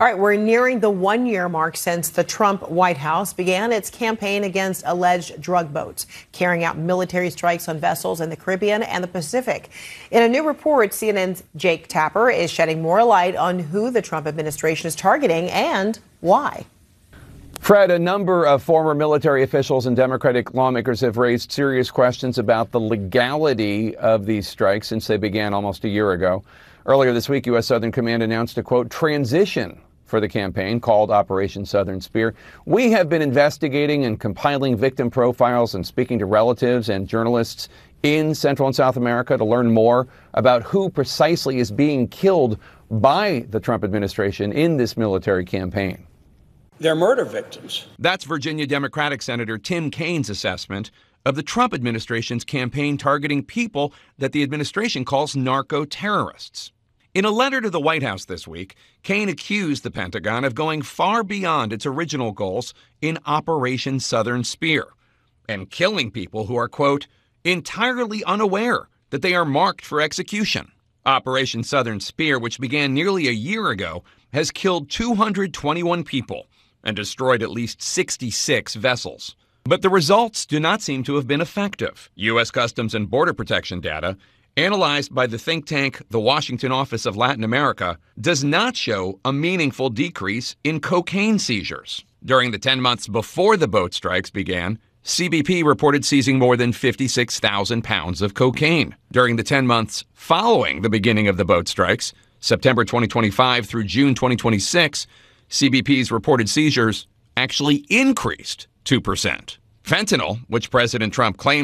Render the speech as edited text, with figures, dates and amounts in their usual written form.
All right, we're nearing the 1-year mark since the Trump White House began its campaign against alleged drug boats, carrying out military strikes on vessels in the Caribbean and the Pacific. In a new report, CNN's Jake Tapper is shedding more light on who the Trump administration is targeting and why. Fred, a number of former military officials and Democratic lawmakers have raised serious questions about the legality of these strikes since they began almost a year ago. Earlier this week, U.S. Southern Command announced a, quote, transition for the campaign called Operation Southern Spear. We have been investigating and compiling victim profiles and speaking to relatives and journalists in Central and South America to learn more about who precisely is being killed by the Trump administration in this military campaign. They're murder victims. That's Virginia Democratic Senator Tim Kaine's assessment of the Trump administration's campaign targeting people that the administration calls narco-terrorists. In a letter to the White House this week, Kaine accused the Pentagon of going far beyond its original goals in Operation Southern Spear and killing people who are, quote, entirely unaware that they are marked for execution. Operation Southern Spear, which began nearly a year ago, has killed 221 people and destroyed at least 66 vessels. But the results do not seem to have been effective. U.S. Customs and Border Protection data, analyzed by the think tank the Washington Office of Latin America, does not show a meaningful decrease in cocaine seizures. During the 10 months before the boat strikes began, CBP reported seizing more than 56,000 pounds of cocaine. During the 10 months following the beginning of the boat strikes, September 2025 through June 2026, CBP's reported seizures actually increased 2%. Fentanyl, which President Trump claimed